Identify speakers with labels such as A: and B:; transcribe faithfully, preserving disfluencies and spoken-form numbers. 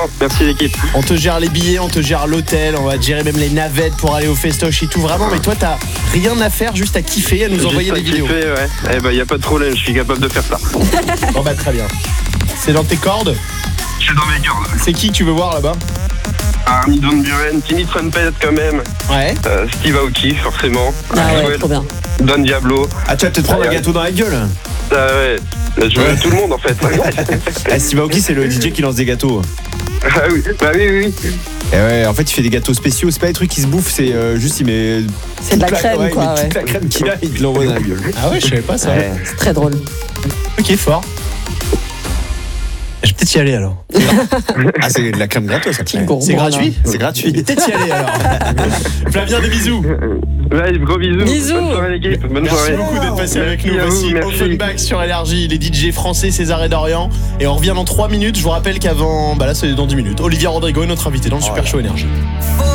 A: Merci l'équipe.
B: On te gère les billets, on te gère l'hôtel, on va te gérer même les navettes pour aller au festoche et tout. Vraiment, mais toi, t'as rien à faire, juste à kiffer, à nous
A: Juste
B: envoyer
A: à
B: des vidéos.
A: kiffer, ouais. Eh ben, y a pas de problème, je suis capable de faire ça.
B: Bon bah très bien. C'est dans tes cordes.
A: Je suis dans mes cordes.
B: C'est qui que tu veux voir là-bas?
A: Armin Van Buren, Timmy Trumpet quand même.
B: Ouais.
A: Euh, Steve Aoki, forcément.
C: Ah ouais,
A: Axwell,
C: trop bien.
A: Don Diablo.
D: Ah, tu vas peut-être prendre
A: Ah,
D: un
A: ouais.
D: gâteau dans la gueule.
A: Ah ouais. Je veux
D: Ouais.
A: tout le monde en fait.
D: Ah, Steve Aoki, c'est le D J qui lance des gâteaux.
A: Ah oui, bah oui, oui, oui.
D: Et ouais, en fait, il fait des gâteaux spéciaux. C'est pas des trucs qui se bouffent, c'est euh, juste il met.
C: C'est de la
D: toute
C: crème,
D: ouais, il
C: quoi,
D: met
C: ouais.
D: toute la crème qu'il a, il te l'envoie dans la gueule.
B: Ah ouais, je savais pas ça.
D: Ouais.
C: C'est très drôle.
B: Ok, fort. Je vais peut-être y aller alors.
D: Ah, c'est de la crème gratos, ça.
C: Petit
D: Ouais.
C: gourmand,
B: C'est
C: là.
B: gratuit?
D: C'est gratuit.
B: Peut-être y aller alors. Flavien, des bisous.
A: Ouais, gros bisous.
C: Bisous.
A: Bonne soirée l'équipe. Bonne
B: Merci
A: soirée.
B: beaucoup d'être passé avec nous.
A: Merci à vous,
B: Voici
A: merci.
B: Offenbach sur Énergie, les D J français César et Dorian. Et on revient dans trois minutes. Je vous rappelle qu'avant, bah là c'est dans dix minutes. Olivia Rodrigo est notre invité dans le Super Show Énergie.